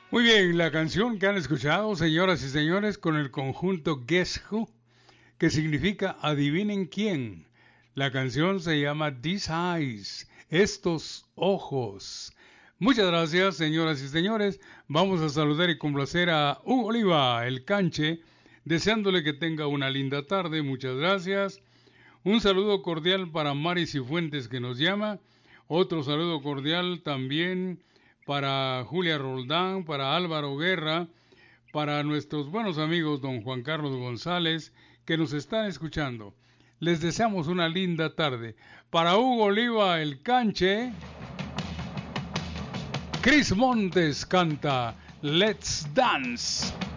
Muy bien, la canción que han escuchado, señoras y señores, con el conjunto Guess Who, que significa adivinen quién. La canción se llama These Eyes, estos ojos. Muchas gracias, señoras y señores. Vamos a saludar y complacer a Hugo Oliva, el canche, deseándole que tenga una linda tarde. Muchas gracias. Un saludo cordial para Mari Cifuentes que nos llama. Otro saludo cordial también para Julia Roldán, para Álvaro Guerra, para nuestros buenos amigos don Juan Carlos González que nos están escuchando. Les deseamos una linda tarde. Para Hugo Oliva, el canche, Cris Montes canta Let's Dance.